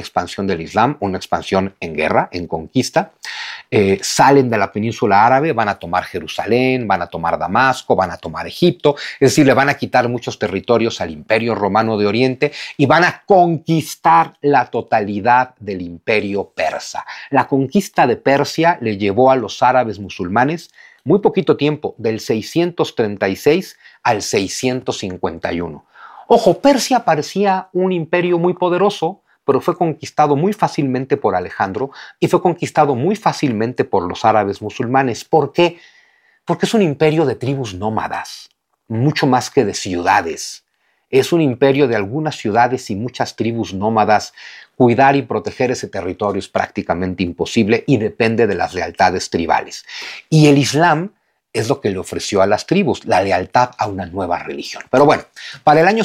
expansión del Islam, una expansión en guerra, en conquista. Salen de la península árabe, van a tomar Jerusalén, van a tomar Damasco, van a tomar Egipto, es decir, le van a quitar muchos territorios al Imperio Romano de Oriente y van a conquistar la totalidad del Imperio persa. La conquista de Persia le llevó a los árabes musulmanes muy poquito tiempo, del 636 al 651. Ojo, Persia parecía un imperio muy poderoso, pero fue conquistado muy fácilmente por Alejandro y fue conquistado muy fácilmente por los árabes musulmanes. ¿Por qué? Porque es un imperio de tribus nómadas, mucho más que de ciudades. Es un imperio de algunas ciudades y muchas tribus nómadas. Cuidar y proteger ese territorio es prácticamente imposible y depende de las lealtades tribales. Y el Islam es lo que le ofreció a las tribus, la lealtad a una nueva religión. Pero bueno, para el año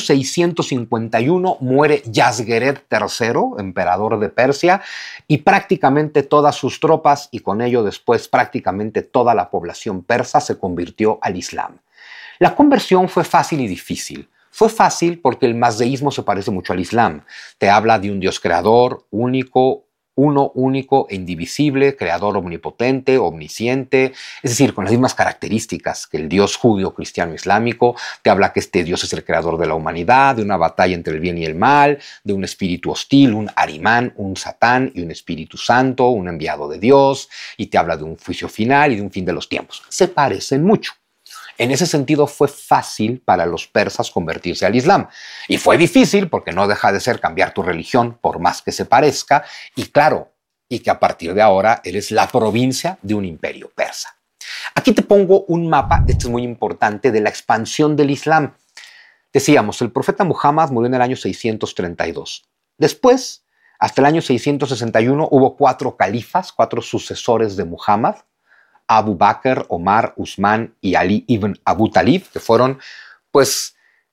651 muere Yasgueret III, emperador de Persia, y prácticamente todas sus tropas, y con ello después prácticamente toda la población persa, se convirtió al Islam. La conversión fue fácil y difícil. Fue fácil porque el mazdeísmo se parece mucho al Islam. Te habla de un Dios creador, único, uno único e indivisible, creador omnipotente, omnisciente, es decir, con las mismas características que el Dios judío, cristiano, islámico. Te habla que este Dios es el creador de la humanidad, de una batalla entre el bien y el mal, de un espíritu hostil, un Arimán, un Satán y un Espíritu Santo, un enviado de Dios, y te habla de un juicio final y de un fin de los tiempos. Se parecen mucho. En ese sentido fue fácil para los persas convertirse al Islam. Y fue difícil porque no deja de ser cambiar tu religión por más que se parezca. Y claro, y que a partir de ahora eres la provincia de un imperio persa. Aquí te pongo un mapa, este es muy importante, de la expansión del Islam. Decíamos, el profeta Muhammad murió en el año 632. Después, hasta el año 661, hubo 4 califas, 4 sucesores de Muhammad. Abu Bakr, Omar, Usman y Ali ibn Abu Talib, que fueron, pues,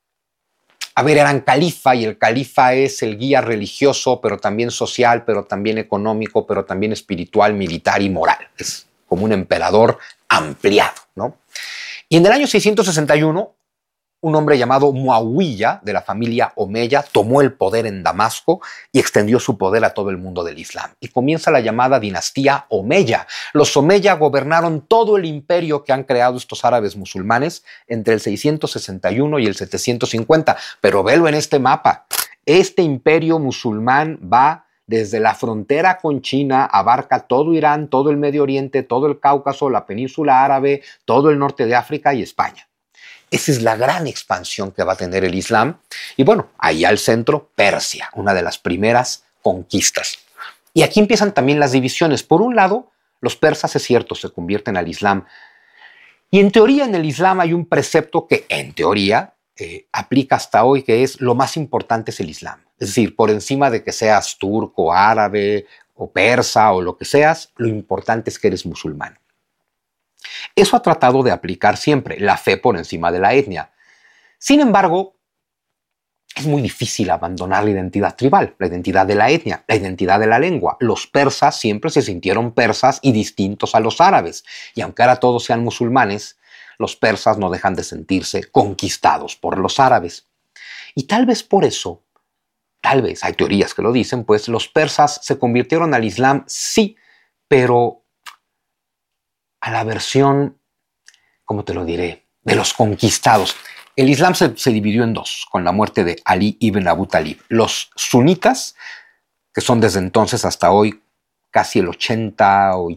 eran califa, y el califa es el guía religioso, pero también social, pero también económico, pero también espiritual, militar y moral. Es como un emperador ampliado, ¿no? Y en el año 661, un hombre llamado Muawiyah, de la familia Omeya, tomó el poder en Damasco y extendió su poder a todo el mundo del Islam. Y comienza la llamada dinastía Omeya. Los Omeya gobernaron todo el imperio que han creado estos árabes musulmanes entre el 661 y el 750. Pero velo en este mapa. Este imperio musulmán va desde la frontera con China, abarca todo Irán, todo el Medio Oriente, todo el Cáucaso, la península árabe, todo el norte de África y España. Esa es la gran expansión que va a tener el Islam. Y bueno, ahí al centro, Persia, una de las primeras conquistas. Y aquí empiezan también las divisiones. Por un lado, los persas, es cierto, se convierten al Islam. Y en teoría, en el Islam hay un precepto que, en teoría, aplica hasta hoy, que es: lo más importante es el Islam. Es decir, por encima de que seas turco, árabe o persa o lo que seas, lo importante es que eres musulmán. Eso ha tratado de aplicar siempre, la fe por encima de la etnia. Sin embargo, es muy difícil abandonar la identidad tribal, la identidad de la etnia, la identidad de la lengua. Los persas siempre se sintieron persas y distintos a los árabes. Y aunque ahora todos sean musulmanes, los persas no dejan de sentirse conquistados por los árabes. Y tal vez por eso, tal vez, hay teorías que lo dicen, pues los persas se convirtieron al Islam, sí, pero a la versión, ¿cómo te lo diré?, de los conquistados. El Islam se dividió en dos con la muerte de Ali ibn Abu Talib. Los sunitas, que son desde entonces hasta hoy casi el 80 o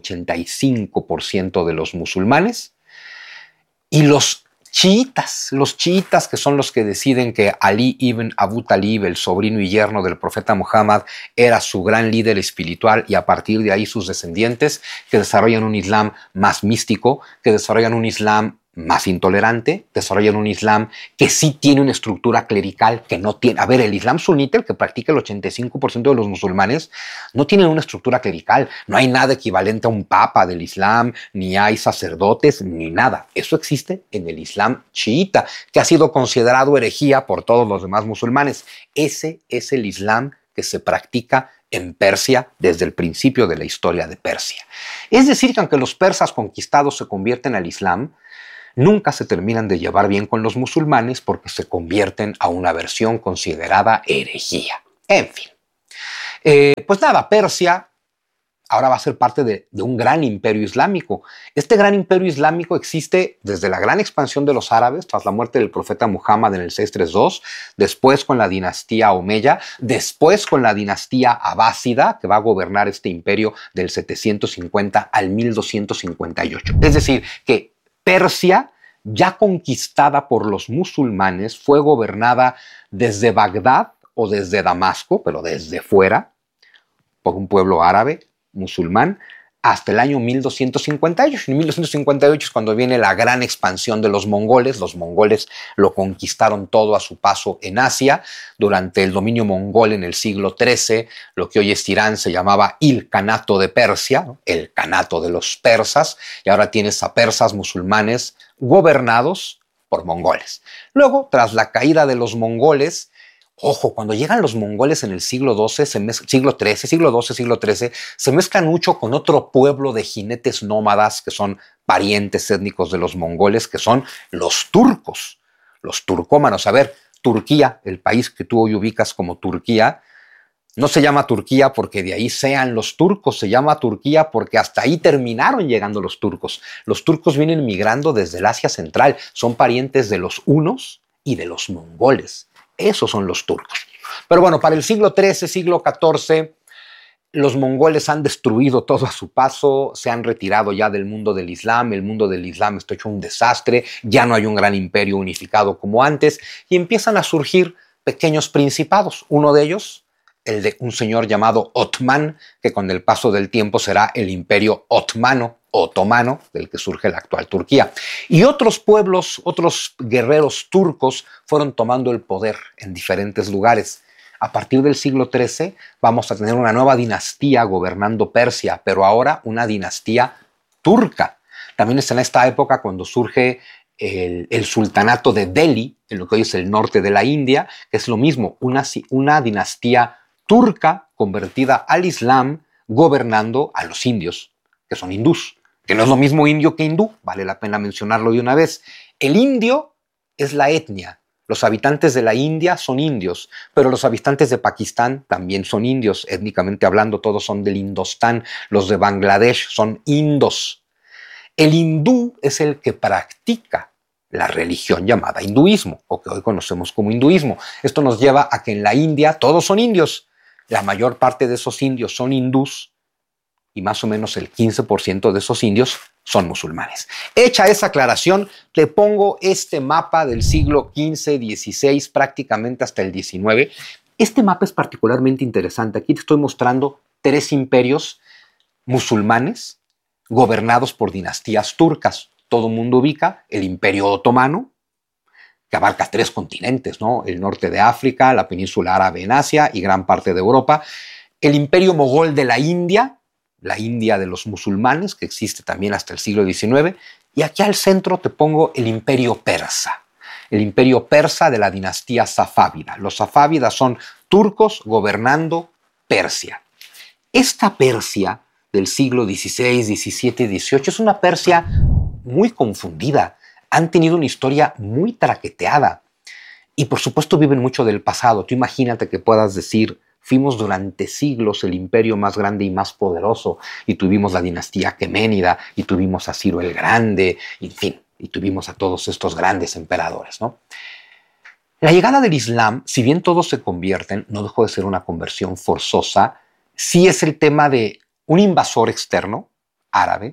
85% de los musulmanes, y los chiitas que son los que deciden que Ali ibn Abu Talib, el sobrino y yerno del profeta Muhammad, era su gran líder espiritual, y a partir de ahí sus descendientes, que desarrollan un Islam más místico, que desarrollan un Islam más intolerante, desarrollan un Islam que sí tiene una estructura clerical que no tiene. A ver, el Islam sunita, el que practica el 85% de los musulmanes, no tiene una estructura clerical. No hay nada equivalente a un papa del Islam, ni hay sacerdotes, ni nada. Eso existe en el Islam chiita, que ha sido considerado herejía por todos los demás musulmanes. Ese es el Islam que se practica en Persia desde el principio de la historia de Persia. Es decir, que aunque los persas conquistados se convierten al Islam, nunca se terminan de llevar bien con los musulmanes porque se convierten a una versión considerada herejía. En fin, Pues nada, Persia ahora va a ser parte de un gran imperio islámico. Este gran imperio islámico existe desde la gran expansión de los árabes, tras la muerte del profeta Muhammad en el 632, después con la dinastía Omeya, después con la dinastía Abásida, que va a gobernar este imperio del 750 al 1258. Es decir, que Persia, ya conquistada por los musulmanes, fue gobernada desde Bagdad o desde Damasco, pero desde fuera, por un pueblo árabe, musulmán, hasta el año 1258. En 1258 es cuando viene la gran expansión de los mongoles. Los mongoles lo conquistaron todo a su paso en Asia. Durante el dominio mongol en el siglo XIII, lo que hoy es Irán se llamaba el Kanato de Persia, ¿no? El Kanato de los persas, y ahora tienes a persas musulmanes gobernados por mongoles. Luego, tras la caída de los mongoles, ojo, cuando llegan los mongoles en el siglo XII, siglo XIII, se mezclan mucho con otro pueblo de jinetes nómadas que son parientes étnicos de los mongoles, que son los turcos, los turcómanos. A ver, Turquía, el país que tú hoy ubicas como Turquía, no se llama Turquía porque de ahí sean los turcos, se llama Turquía porque hasta ahí terminaron llegando los turcos. Los turcos vienen migrando desde el Asia Central, son parientes de los hunos y de los mongoles. Esos son los turcos. Pero bueno, para el siglo XIII, siglo XIV, los mongoles han destruido todo a su paso, se han retirado ya del mundo del Islam, el mundo del Islam está hecho un desastre, ya no hay un gran imperio unificado como antes, y empiezan a surgir pequeños principados. Uno de ellos, el de un señor llamado Otmán, que con el paso del tiempo será el imperio otomano, del que surge la actual Turquía. Y otros pueblos, otros guerreros turcos fueron tomando el poder en diferentes lugares. A partir del siglo XIII vamos a tener una nueva dinastía gobernando Persia, pero ahora una dinastía turca. También es en esta época cuando surge el sultanato de Delhi, en lo que hoy es el norte de la India, que es lo mismo, una dinastía turca convertida al Islam, gobernando a los indios, que son hindús, que no es lo mismo indio que hindú, vale la pena mencionarlo de una vez. El indio es la etnia. Los habitantes de la India son indios, pero los habitantes de Pakistán también son indios, étnicamente hablando, todos son del Indostán. Los de Bangladesh son indos. El hindú es el que practica la religión llamada hinduismo, o que hoy conocemos como hinduismo. Esto nos lleva a que en la India todos son indios. La mayor parte de esos indios son hindús y más o menos el 15% de esos indios son musulmanes. Hecha esa aclaración, te pongo este mapa del siglo XV, XVI, prácticamente hasta el XIX. Este mapa es particularmente interesante. Aquí te estoy mostrando 3 imperios musulmanes gobernados por dinastías turcas. Todo el mundo ubica el Imperio Otomano, que abarca 3 continentes, ¿no? El norte de África, la península árabe en Asia y gran parte de Europa. El Imperio Mogol de la India de los musulmanes, que existe también hasta el siglo XIX. Y aquí al centro te pongo el Imperio Persa. El Imperio Persa de la dinastía safávida. Los safávidas son turcos gobernando Persia. Esta Persia del siglo XVI, XVII, XVIII es una Persia muy confundida. Han tenido una historia muy traqueteada y por supuesto viven mucho del pasado. Tú imagínate que puedas decir, fuimos durante siglos el imperio más grande y más poderoso y tuvimos la dinastía aqueménida y tuvimos a Ciro el Grande, en fin, y tuvimos a todos estos grandes emperadores, ¿no? La llegada del Islam, si bien todos se convierten, no dejó de ser una conversión forzosa. Sí es el tema de un invasor externo, árabe,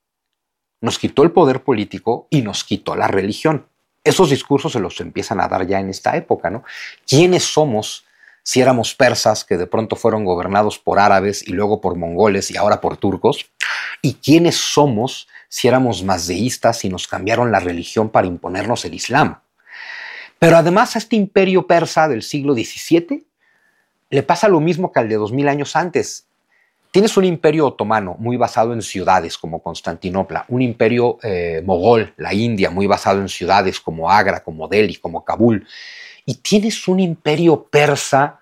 nos quitó el poder político y nos quitó la religión. Esos discursos se los empiezan a dar ya en esta época, ¿no? ¿Quiénes somos si éramos persas que de pronto fueron gobernados por árabes y luego por mongoles y ahora por turcos? ¿Y quiénes somos si éramos mazdeístas y nos cambiaron la religión para imponernos el Islam? Pero además a este imperio persa del siglo XVII le pasa lo mismo que al de 2000 años antes. Tienes un imperio otomano muy basado en ciudades como Constantinopla, un imperio mogol, la India, muy basado en ciudades como Agra, como Delhi, como Kabul, y tienes un imperio persa,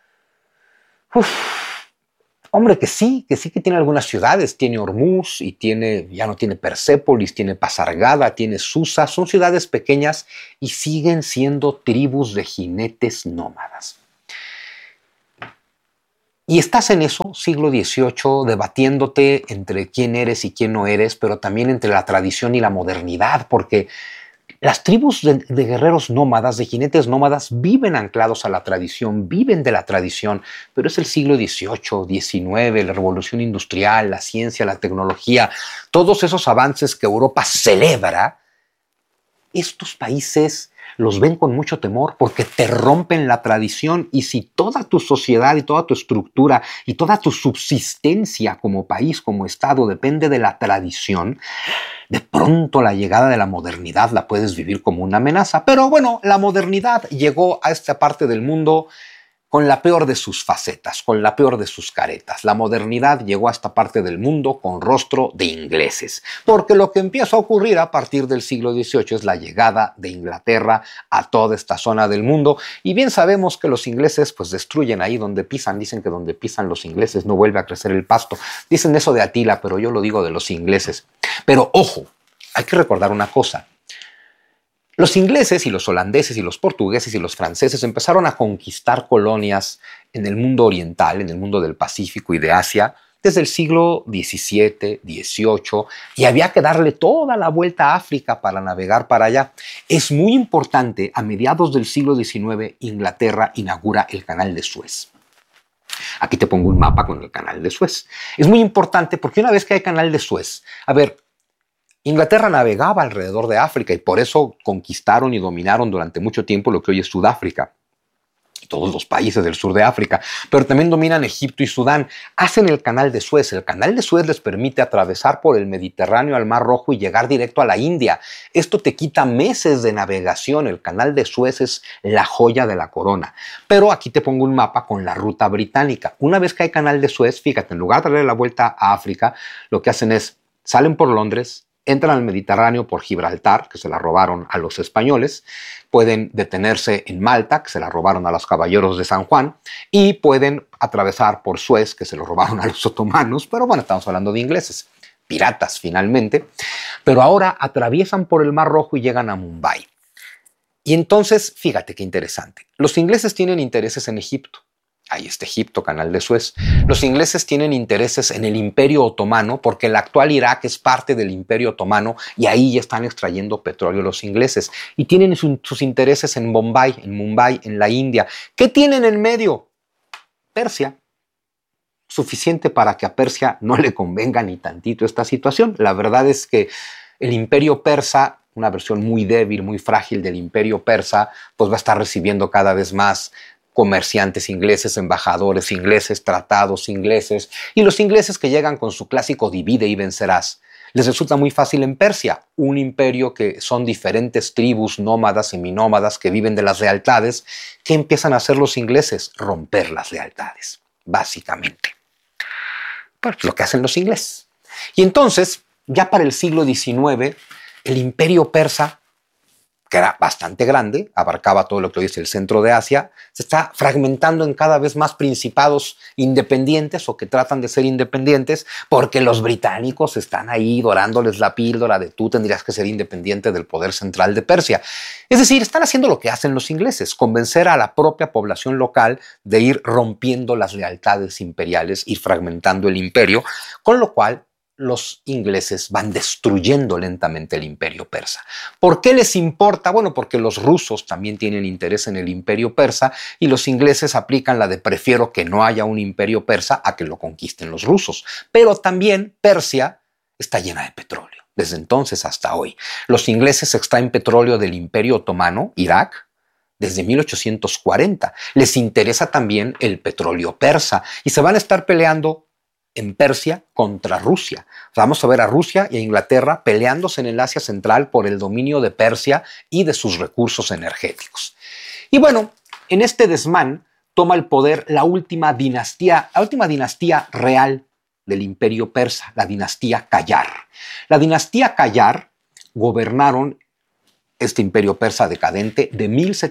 hombre, que sí que tiene algunas ciudades, tiene Hormuz y ya no tiene Persépolis, tiene Pasargada, tiene Susa, son ciudades pequeñas y siguen siendo tribus de jinetes nómadas. Y estás en eso, siglo XVIII, debatiéndote entre quién eres y quién no eres, pero también entre la tradición y la modernidad, porque las tribus de guerreros nómadas, de jinetes nómadas, viven anclados a la tradición, viven de la tradición, pero es el siglo XVIII, XIX, la revolución industrial, la ciencia, la tecnología, todos esos avances que Europa celebra. Estos países los ven con mucho temor porque te rompen la tradición, y si toda tu sociedad y toda tu estructura y toda tu subsistencia como país, como Estado, depende de la tradición, de pronto la llegada de la modernidad la puedes vivir como una amenaza. Pero bueno, la modernidad llegó a esta parte del mundo con la peor de sus facetas, con la peor de sus caretas. La modernidad llegó a esta parte del mundo con rostro de ingleses, porque lo que empieza a ocurrir a partir del siglo XVIII es la llegada de Inglaterra a toda esta zona del mundo, y bien sabemos que los ingleses pues destruyen ahí donde pisan. Dicen que donde pisan los ingleses no vuelve a crecer el pasto. Dicen eso de Atila, pero yo lo digo de los ingleses. Pero ojo, hay que recordar una cosa. Los ingleses y los holandeses y los portugueses y los franceses empezaron a conquistar colonias en el mundo oriental, en el mundo del Pacífico y de Asia, desde el siglo XVII, XVIII, y había que darle toda la vuelta a África para navegar para allá. Es muy importante, a mediados del siglo XIX, Inglaterra inaugura el Canal de Suez. Aquí te pongo un mapa con el Canal de Suez. Es muy importante porque una vez que hay Canal de Suez, a ver, Inglaterra navegaba alrededor de África y por eso conquistaron y dominaron durante mucho tiempo lo que hoy es Sudáfrica y todos los países del sur de África, pero también dominan Egipto y Sudán. Hacen el Canal de Suez. El Canal de Suez les permite atravesar por el Mediterráneo al Mar Rojo y llegar directo a la India. Esto te quita meses de navegación. El Canal de Suez es la joya de la corona. Pero aquí te pongo un mapa con la ruta británica. Una vez que hay Canal de Suez, fíjate, en lugar de darle la vuelta a África, lo que hacen es, salen por Londres, entran al Mediterráneo por Gibraltar, que se la robaron a los españoles, pueden detenerse en Malta, que se la robaron a los caballeros de San Juan, y pueden atravesar por Suez, que se lo robaron a los otomanos, pero bueno, estamos hablando de ingleses, piratas finalmente, pero ahora atraviesan por el Mar Rojo y llegan a Mumbai. Y entonces, fíjate qué interesante, los ingleses tienen intereses en Egipto. Ahí está Egipto, Canal de Suez. Los ingleses tienen intereses en el Imperio Otomano porque el actual Irak es parte del Imperio Otomano y ahí ya están extrayendo petróleo los ingleses. Y tienen sus intereses en Bombay, en Mumbai, en la India. ¿Qué tienen en medio? Persia. Suficiente para que a Persia no le convenga ni tantito esta situación. La verdad es que el Imperio Persa, una versión muy débil, muy frágil del Imperio Persa, pues va a estar recibiendo cada vez más comerciantes ingleses, embajadores ingleses, tratados ingleses, y los ingleses que llegan con su clásico divide y vencerás. Les resulta muy fácil en Persia, un imperio que son diferentes tribus nómadas, seminómadas, que viven de las lealtades. ¿Qué empiezan a hacer los ingleses? Romper las lealtades, básicamente. Pues lo que hacen los ingleses. Y entonces, ya para el siglo XIX, el imperio persa, que era bastante grande, abarcaba todo lo que hoy es el centro de Asia, se está fragmentando en cada vez más principados independientes o que tratan de ser independientes porque los británicos están ahí dorándoles la píldora de tú tendrías que ser independiente del poder central de Persia. Es decir, están haciendo lo que hacen los ingleses, convencer a la propia población local de ir rompiendo las lealtades imperiales, ir fragmentando el imperio, con lo cual los ingleses van destruyendo lentamente el imperio persa. ¿Por qué les importa? Bueno, porque los rusos también tienen interés en el imperio persa y los ingleses aplican la de prefiero que no haya un imperio persa a que lo conquisten los rusos. Pero también Persia está llena de petróleo, desde entonces hasta hoy. Los ingleses extraen petróleo del imperio otomano, Irak, desde 1840. Les interesa también el petróleo persa y se van a estar peleando en Persia contra Rusia. Vamos a ver a Rusia y a Inglaterra peleándose en el Asia Central por el dominio de Persia y de sus recursos energéticos. Y bueno, en este desmán toma el poder la última dinastía real del imperio persa, la dinastía Qayar. La dinastía Qayar gobernaron este imperio persa decadente de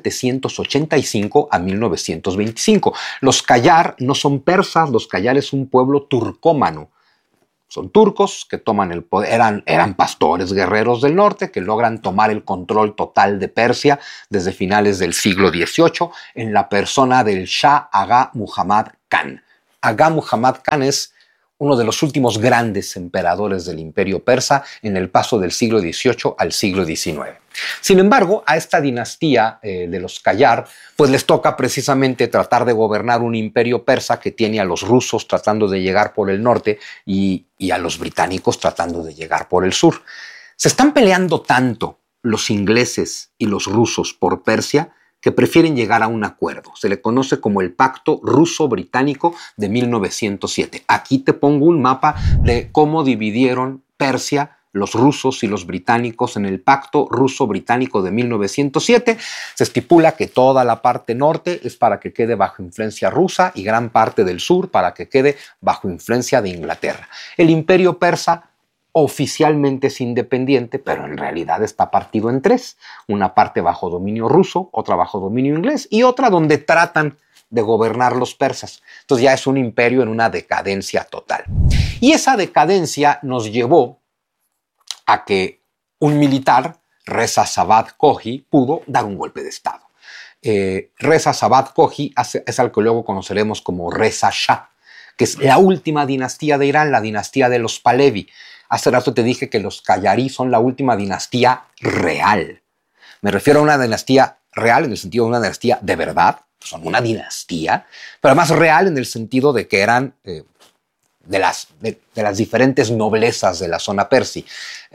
1785 a 1925. Los Qayar no son persas, los Qayar es un pueblo turcómano. Son turcos que toman el poder, eran pastores guerreros del norte que logran tomar el control total de Persia desde finales del siglo XVIII en la persona del Shah Agha Muhammad Khan. Agha Muhammad Khan es uno de los últimos grandes emperadores del Imperio Persa en el paso del siglo XVIII al siglo XIX. Sin embargo, a esta dinastía de los Qajar, pues les toca precisamente tratar de gobernar un imperio persa que tiene a los rusos tratando de llegar por el norte y a los británicos tratando de llegar por el sur. Se están peleando tanto los ingleses y los rusos por Persia que prefieren llegar a un acuerdo. Se le conoce como el Pacto Ruso-Británico de 1907. Aquí te pongo un mapa de cómo dividieron Persia los rusos y los británicos en el Pacto Ruso-Británico de 1907. Se estipula que toda la parte norte es para que quede bajo influencia rusa y gran parte del sur para que quede bajo influencia de Inglaterra. El imperio persa oficialmente es independiente, pero en realidad está partido en tres. Una parte bajo dominio ruso, otra bajo dominio inglés y otra donde tratan de gobernar los persas. Entonces ya es un imperio en una decadencia total. Y esa decadencia nos llevó a que un militar, Reza Sabah Khoji, pudo dar un golpe de estado. Reza Sabah Khoji es al que luego conoceremos como Reza Shah, que es la última dinastía de Irán, la dinastía de los Pahlavi. Hace rato te dije que los Qajarí son la última dinastía real. Me refiero a una dinastía real en el sentido de una dinastía de verdad. Son una dinastía, pero además real en el sentido de que eran de las diferentes noblezas de la zona persi.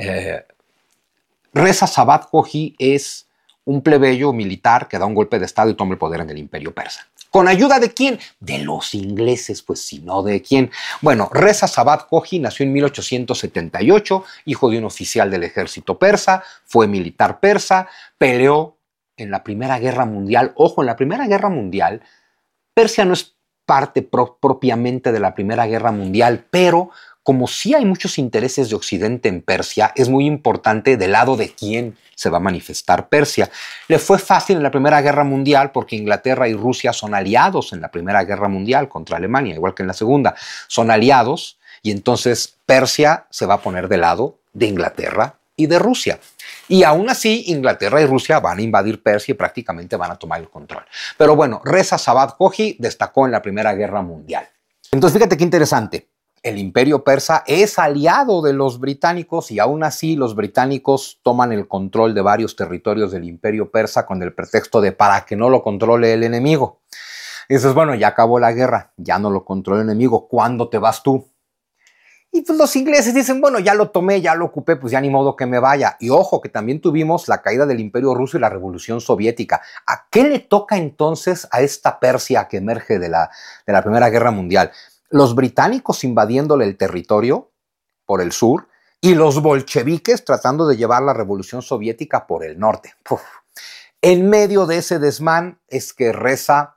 Reza Sabah Khoji es un plebeyo militar que da un golpe de estado y toma el poder en el imperio persa. ¿Con ayuda de quién? De los ingleses, pues si no, ¿de quién? Bueno, Reza Sabah Khoji nació en 1878, hijo de un oficial del ejército persa, fue militar persa, peleó en la Primera Guerra Mundial. Ojo, en la Primera Guerra Mundial, Persia no es parte propiamente de la Primera Guerra Mundial, pero como sí hay muchos intereses de Occidente en Persia, es muy importante del lado de quién se va a manifestar Persia. Le fue fácil en la Primera Guerra Mundial porque Inglaterra y Rusia son aliados en la Primera Guerra Mundial contra Alemania, igual que en la Segunda. Son aliados y entonces Persia se va a poner del lado de Inglaterra y de Rusia. Y aún así, Inglaterra y Rusia van a invadir Persia y prácticamente van a tomar el control. Pero bueno, Reza Sabah Khoji destacó en la Primera Guerra Mundial. Entonces, fíjate qué interesante. El imperio persa es aliado de los británicos y aún así los británicos toman el control de varios territorios del imperio persa con el pretexto de para que no lo controle el enemigo. Y dices, bueno, ya acabó la guerra, ya no lo controla el enemigo, ¿cuándo te vas tú? Y pues los ingleses dicen, bueno, ya lo tomé, ya lo ocupé, pues ya ni modo que me vaya. Y ojo, que también tuvimos la caída del Imperio Ruso y la Revolución Soviética. ¿A qué le toca entonces a esta Persia que emerge de la Primera Guerra Mundial? Los británicos invadiéndole el territorio por el sur y los bolcheviques tratando de llevar la Revolución Soviética por el norte. Uf. En medio de ese desmán es que Reza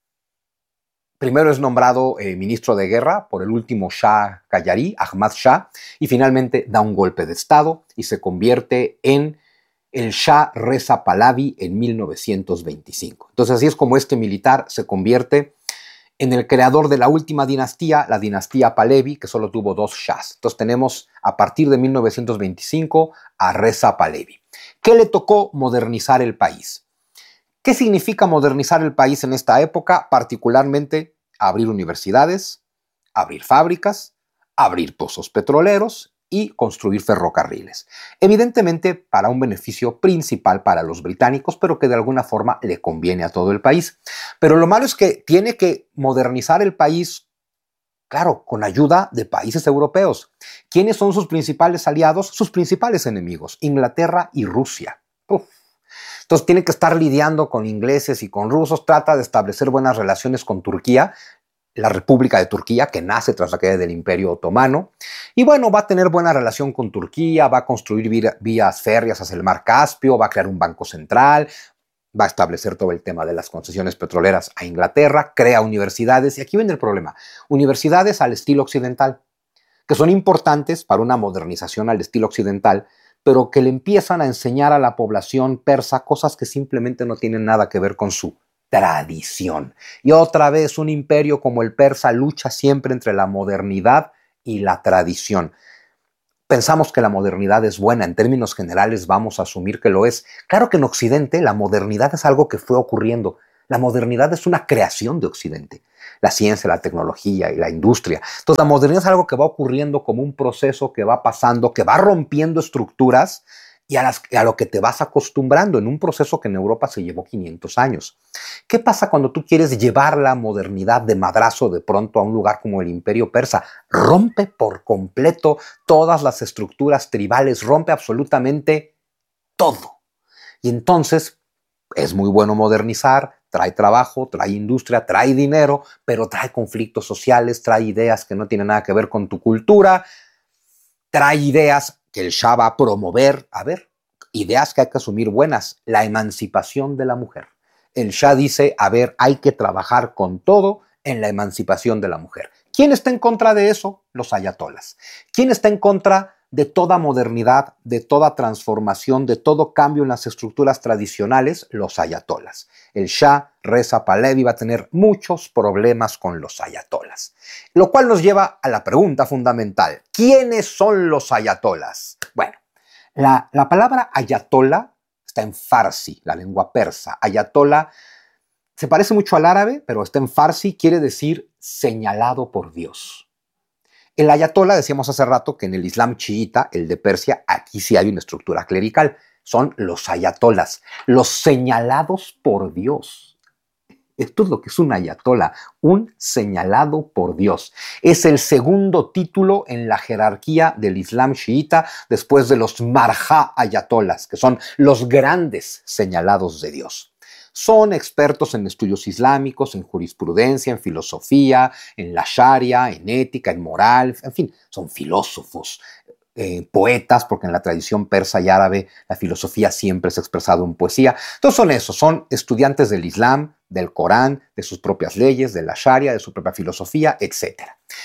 primero es nombrado ministro de guerra por el último Shah Qajarí, Ahmad Shah, y finalmente da un golpe de estado y se convierte en el Shah Reza Pahlavi en 1925. Entonces así es como este militar se convierte en el creador de la última dinastía, la dinastía Pahlavi, que solo tuvo dos shahs. Entonces tenemos a partir de 1925 a Reza Pahlavi. ¿Qué le tocó? Modernizar el país. ¿Qué significa modernizar el país en esta época? Particularmente abrir universidades, abrir fábricas, abrir pozos petroleros y construir ferrocarriles. Evidentemente para un beneficio principal para los británicos, pero que de alguna forma le conviene a todo el país. Pero lo malo es que tiene que modernizar el país, claro, con ayuda de países europeos. ¿Quiénes son sus principales aliados? Sus principales enemigos, Inglaterra y Rusia. Uf. Entonces tiene que estar lidiando con ingleses y con rusos, trata de establecer buenas relaciones con Turquía, la República de Turquía, que nace tras la caída del Imperio Otomano. Y bueno, va a tener buena relación con Turquía, va a construir vías férreas hacia el Mar Caspio, va a crear un banco central, va a establecer todo el tema de las concesiones petroleras a Inglaterra, crea universidades. Y aquí viene el problema. Universidades al estilo occidental, que son importantes para una modernización al estilo occidental, pero que le empiezan a enseñar a la población persa cosas que simplemente no tienen nada que ver con su tradición. Y otra vez, un imperio como el persa lucha siempre entre la modernidad y la tradición. Pensamos que la modernidad es buena, en términos generales vamos a asumir que lo es. Claro que en Occidente la modernidad es algo que fue ocurriendo, La modernidad es una creación de Occidente. La ciencia, la tecnología y la industria. Entonces, la modernidad es algo que va ocurriendo como un proceso que va pasando, que va rompiendo estructuras y a lo que te vas acostumbrando en un proceso que en Europa se llevó 500 años. ¿Qué pasa cuando tú quieres llevar la modernidad de madrazo de pronto a un lugar como el Imperio Persa? Rompe por completo todas las estructuras tribales, rompe absolutamente todo. Y entonces es muy bueno modernizar, trae trabajo, trae industria, trae dinero, pero trae conflictos sociales, trae ideas que no tienen nada que ver con tu cultura, trae ideas que el Shah va a promover. A ver, ideas que hay que asumir buenas. La emancipación de la mujer. El Shah dice, a ver, hay que trabajar con todo en la emancipación de la mujer. ¿Quién está en contra de eso? Los ayatolas. ¿Quién está en contra de toda modernidad, de toda transformación, de todo cambio en las estructuras tradicionales? Los ayatolas. El Shah Reza Pahlavi va a tener muchos problemas con los ayatolas. Lo cual nos lleva a la pregunta fundamental. ¿Quiénes son los ayatolas? Bueno, la palabra ayatola está en farsi, la lengua persa. Ayatola se parece mucho al árabe, pero está en farsi, quiere decir señalado por Dios. El ayatola, decíamos hace rato que en el Islam chiita, el de Persia, aquí sí hay una estructura clerical. Son los ayatolas, los señalados por Dios. Esto es lo que es un ayatola, un señalado por Dios. Es el segundo título en la jerarquía del Islam chiita después de los marja ayatolas, que son los grandes señalados de Dios. Son expertos en estudios islámicos, en jurisprudencia, en filosofía, en la sharia, en ética, en moral, en fin, son filósofos, poetas, porque en la tradición persa y árabe la filosofía siempre se ha expresado en poesía. Entonces son esos, son estudiantes del Islam, del Corán, de sus propias leyes, de la sharia, de su propia filosofía, etc.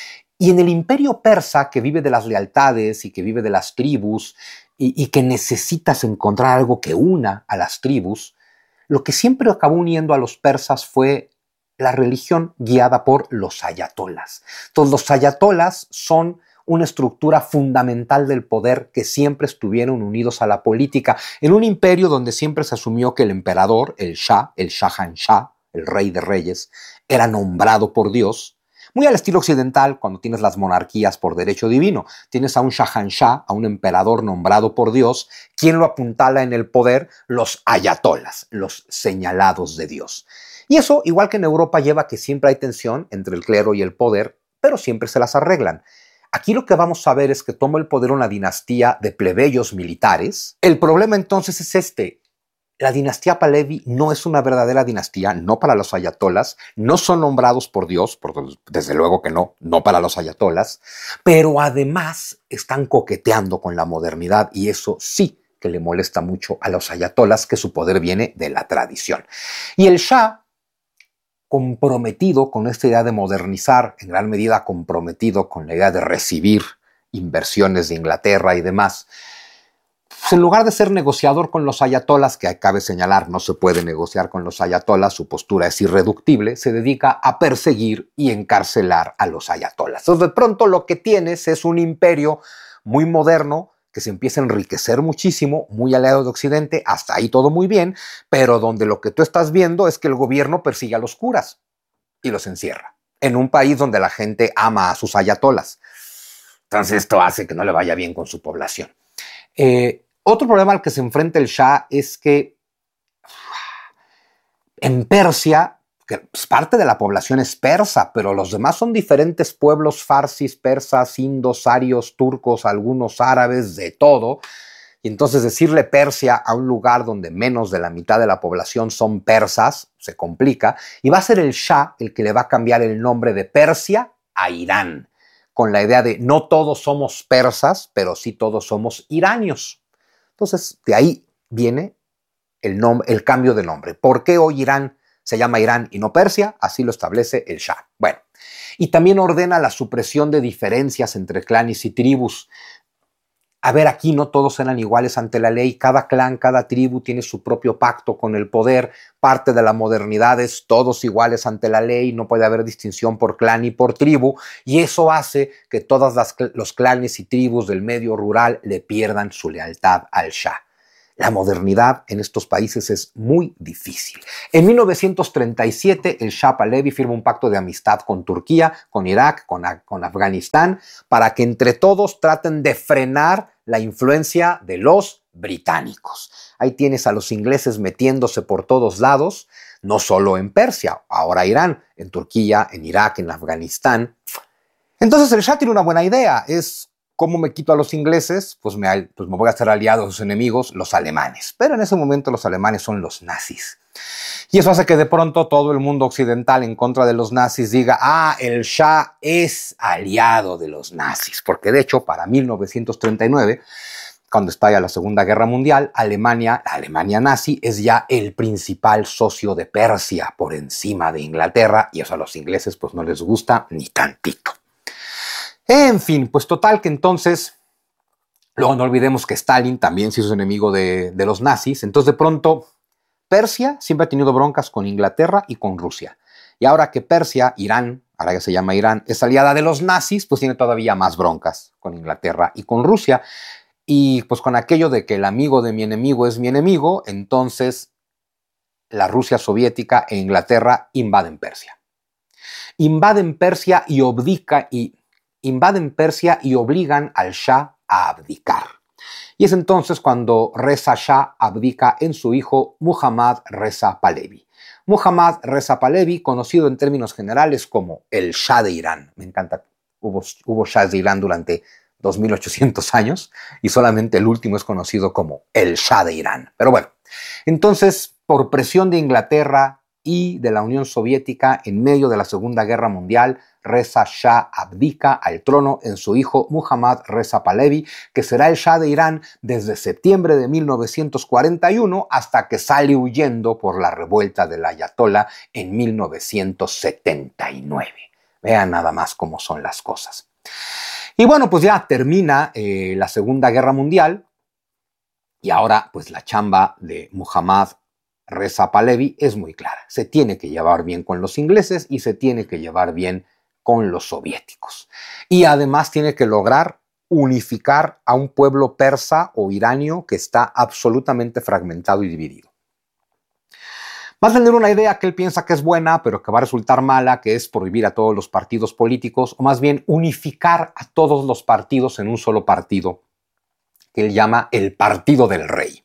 Y en el imperio persa, que vive de las lealtades y que vive de las tribus y que necesitas encontrar algo que una a las tribus, lo que siempre acabó uniendo a los persas fue la religión guiada por los ayatolas. Entonces, los ayatolas son una estructura fundamental del poder que siempre estuvieron unidos a la política, en un imperio donde siempre se asumió que el emperador, el Shahanshah, el rey de reyes, era nombrado por Dios. Muy al estilo occidental, cuando tienes las monarquías por derecho divino, tienes a un Shahanshah, a un emperador nombrado por Dios. ¿Quién lo apuntala en el poder? Los ayatolas, los señalados de Dios. Y eso, igual que en Europa, lleva a que siempre hay tensión entre el clero y el poder, pero siempre se las arreglan. Aquí lo que vamos a ver es que toma el poder una dinastía de plebeyos militares. El problema entonces es este. La dinastía Pahlavi no es una verdadera dinastía, no para los ayatolas, no son nombrados por Dios, desde luego que no para los ayatolas, pero además están coqueteando con la modernidad y eso sí que le molesta mucho a los ayatolas, que su poder viene de la tradición. Y el Shah, comprometido con esta idea de modernizar, en gran medida comprometido con la idea de recibir inversiones de Inglaterra y demás, pues en lugar de ser negociador con los ayatolas, que cabe señalar no se puede negociar con los ayatolas, su postura es irreductible, se dedica a perseguir y encarcelar a los ayatolas. Entonces de pronto lo que tienes es un imperio muy moderno que se empieza a enriquecer muchísimo, muy aliado de Occidente, hasta ahí todo muy bien, pero donde lo que tú estás viendo es que el gobierno persigue a los curas y los encierra, en un país donde la gente ama a sus ayatolas. Entonces esto hace que no le vaya bien con su población. Otro problema al que se enfrenta el Shah es que en Persia, que parte de la población es persa, pero los demás son diferentes pueblos farsis, persas, indos, arios, turcos, algunos árabes, de todo. Y entonces decirle Persia a un lugar donde menos de la mitad de la población son persas se complica, y va a ser el Shah el que le va a cambiar el nombre de Persia a Irán, con la idea de no todos somos persas, pero sí todos somos iranios. Entonces, de ahí viene el cambio de nombre. ¿Por qué hoy Irán se llama Irán y no Persia? Así lo establece el Shah. Bueno, y también ordena la supresión de diferencias entre clanes y tribus. A ver, aquí no todos eran iguales ante la ley. Cada clan, cada tribu tiene su propio pacto con el poder. Parte de la modernidad es todos iguales ante la ley. No puede haber distinción por clan y por tribu. Y eso hace que todos los clanes y tribus del medio rural le pierdan su lealtad al Shah. La modernidad en estos países es muy difícil. En 1937, el Shah Pahlavi firma un pacto de amistad con Turquía, con Irak, con Afganistán, para que entre todos traten de frenar la influencia de los británicos. Ahí tienes a los ingleses metiéndose por todos lados, no solo en Persia, ahora Irán, en Turquía, en Irak, en Afganistán. Entonces el Shah tiene una buena idea, es ¿cómo me quito a los ingleses? Pues me voy a hacer aliado a sus enemigos, los alemanes. Pero en ese momento los alemanes son los nazis. Y eso hace que de pronto todo el mundo occidental en contra de los nazis diga, el Shah es aliado de los nazis. Porque de hecho, para 1939, cuando estalla la Segunda Guerra Mundial, la Alemania nazi es ya el principal socio de Persia por encima de Inglaterra, y eso a los ingleses pues no les gusta ni tantito. En fin, pues total que entonces, luego no olvidemos que Stalin también se hizo enemigo de los nazis, entonces de pronto Persia siempre ha tenido broncas con Inglaterra y con Rusia. Y ahora que Persia, Irán, ahora que se llama Irán, es aliada de los nazis, pues tiene todavía más broncas con Inglaterra y con Rusia. Y pues con aquello de que el amigo de mi enemigo es mi enemigo, entonces la Rusia soviética e Inglaterra invaden Persia. Invaden Persia y obligan al Shah a abdicar. Y es entonces cuando Reza Shah abdica en su hijo Muhammad Reza Pahlavi. Muhammad Reza Pahlavi, conocido en términos generales como el Shah de Irán. Me encanta, hubo Shahs de Irán durante 2800 años y solamente el último es conocido como el Shah de Irán. Pero bueno, entonces por presión de Inglaterra y de la Unión Soviética en medio de la Segunda Guerra Mundial, Reza Shah abdica al trono en su hijo Muhammad Reza Pahlavi, que será el Shah de Irán desde septiembre de 1941 hasta que sale huyendo por la revuelta del Ayatollah en 1979. Vean nada más cómo son las cosas. Y bueno, pues ya termina la Segunda Guerra Mundial y ahora pues la chamba de Muhammad Reza Pahlavi es muy clara. Se tiene que llevar bien con los ingleses y se tiene que llevar bien con los soviéticos. Y además tiene que lograr unificar a un pueblo persa o iranio que está absolutamente fragmentado y dividido. Va a tener una idea que él piensa que es buena, pero que va a resultar mala, que es prohibir a todos los partidos políticos, o más bien unificar a todos los partidos en un solo partido, que él llama el Partido del Rey.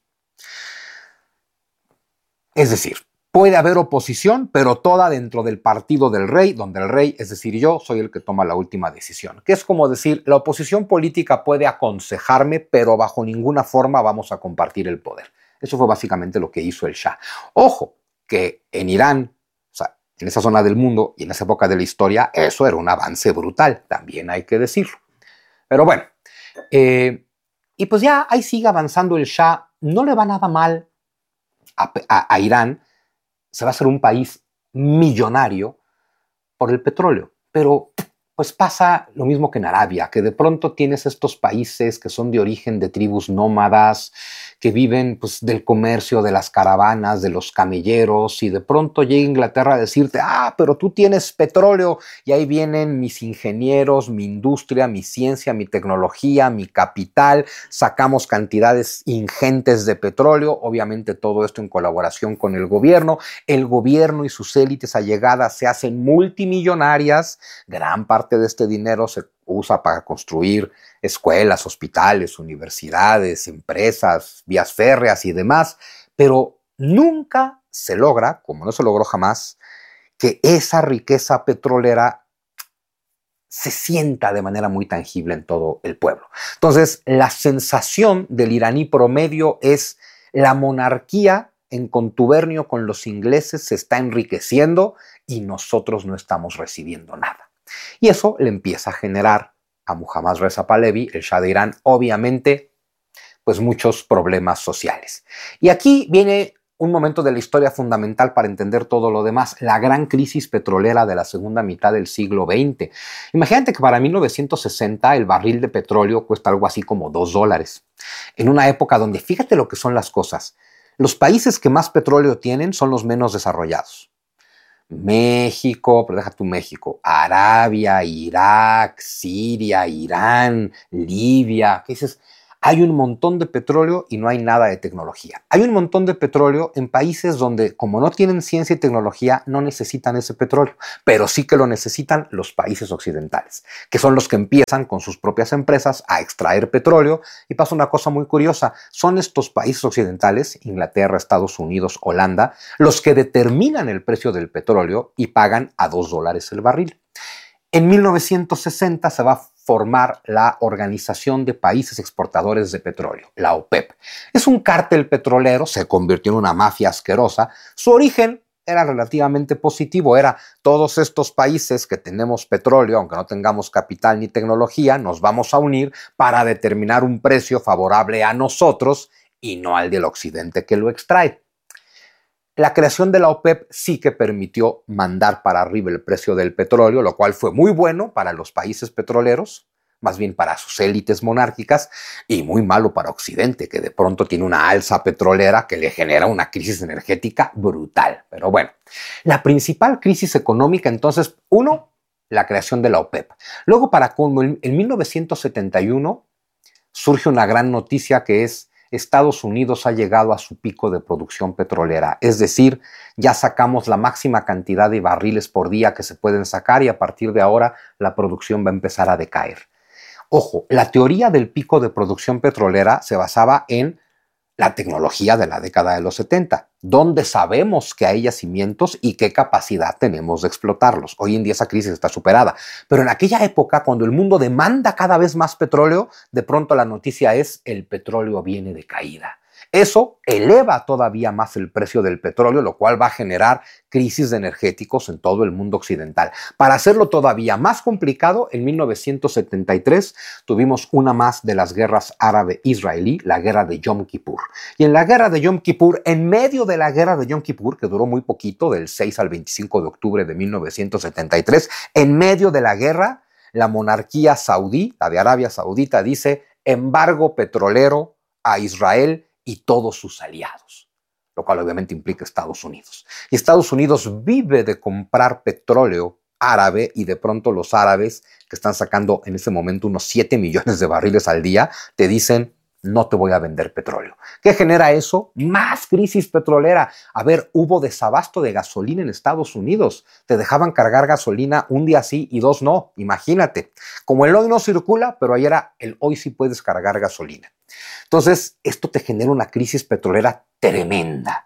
Es decir, puede haber oposición, pero toda dentro del Partido del Rey, donde el rey, es decir, yo, soy el que toma la última decisión. Que es como decir, la oposición política puede aconsejarme, pero bajo ninguna forma vamos a compartir el poder. Eso fue básicamente lo que hizo el Shah. Ojo, que en Irán, o sea, en esa zona del mundo y en esa época de la historia, eso era un avance brutal, también hay que decirlo. Pero bueno, y pues ya ahí sigue avanzando el Shah, no le va nada mal a Irán, se va a hacer un país millonario por el petróleo, pero pues pasa lo mismo que en Arabia, que de pronto tienes estos países que son de origen de tribus nómadas, que viven pues del comercio, de las caravanas, de los camelleros, y de pronto llega Inglaterra a decirte, pero tú tienes petróleo, y ahí vienen mis ingenieros, mi industria, mi ciencia, mi tecnología, mi capital, sacamos cantidades ingentes de petróleo, obviamente todo esto en colaboración con el gobierno y sus élites allegadas se hacen multimillonarias, gran parte de este dinero se usa para construir escuelas, hospitales, universidades, empresas, vías férreas y demás, pero nunca se logra, como no se logró jamás, que esa riqueza petrolera se sienta de manera muy tangible en todo el pueblo. Entonces, la sensación del iraní promedio es la monarquía en contubernio con los ingleses se está enriqueciendo y nosotros no estamos recibiendo nada. Y eso le empieza a generar a Muhammad Reza Pahlavi, el Shah de Irán, obviamente, pues muchos problemas sociales. Y aquí viene un momento de la historia fundamental para entender todo lo demás, la gran crisis petrolera de la segunda mitad del siglo XX. Imagínate que para 1960 el barril de petróleo cuesta algo así como $2. En una época donde, fíjate lo que son las cosas, los países que más petróleo tienen son los menos desarrollados. México, pero deja tú México, Arabia, Irak, Siria, Irán, Libia, ¿qué dices? Hay un montón de petróleo y no hay nada de tecnología. Hay un montón de petróleo en países donde, como no tienen ciencia y tecnología, no necesitan ese petróleo, pero sí que lo necesitan los países occidentales, que son los que empiezan con sus propias empresas a extraer petróleo. Y pasa una cosa muy curiosa, son estos países occidentales, Inglaterra, Estados Unidos, Holanda, los que determinan el precio del petróleo y pagan a $2 el barril. En 1960 se va a formar la Organización de Países Exportadores de Petróleo, la OPEP. Es un cártel petrolero, se convirtió en una mafia asquerosa. Su origen era relativamente positivo, era todos estos países que tenemos petróleo, aunque no tengamos capital ni tecnología, nos vamos a unir para determinar un precio favorable a nosotros y no al del occidente que lo extrae. La creación de la OPEP sí que permitió mandar para arriba el precio del petróleo, lo cual fue muy bueno para los países petroleros, más bien para sus élites monárquicas, y muy malo para Occidente, que de pronto tiene una alza petrolera que le genera una crisis energética brutal. Pero bueno, la principal crisis económica entonces, uno, la creación de la OPEP. Luego, para colmo, en 1971 surge una gran noticia que es: Estados Unidos ha llegado a su pico de producción petrolera, es decir, ya sacamos la máxima cantidad de barriles por día que se pueden sacar y a partir de ahora la producción va a empezar a decaer. Ojo, la teoría del pico de producción petrolera se basaba en la tecnología de la década de los 70, donde sabemos que hay yacimientos y qué capacidad tenemos de explotarlos. Hoy en día esa crisis está superada, pero en aquella época, cuando el mundo demanda cada vez más petróleo, de pronto la noticia es: el petróleo viene de caída. Eso eleva todavía más el precio del petróleo, lo cual va a generar crisis de energéticos en todo el mundo occidental. Para hacerlo todavía más complicado, en 1973 tuvimos una más de las guerras árabe-israelí, la guerra de Yom Kippur. Y en la guerra de Yom Kippur, en medio de la guerra de Yom Kippur, que duró muy poquito, del 6 al 25 de octubre de 1973, en medio de la guerra, la monarquía saudí, la de Arabia Saudita, dice: embargo petrolero a Israel y todos sus aliados, lo cual obviamente implica Estados Unidos. Y Estados Unidos vive de comprar petróleo árabe y de pronto los árabes, que están sacando en ese momento unos 7 millones de barriles al día, te dicen: no te voy a vender petróleo. ¿Qué genera eso? Más crisis petrolera. A ver, hubo desabasto de gasolina en Estados Unidos. Te dejaban cargar gasolina un día sí y 2 no. Imagínate. Como el hoy no circula, pero ayer era el hoy sí puedes cargar gasolina. Entonces, esto te genera una crisis petrolera tremenda.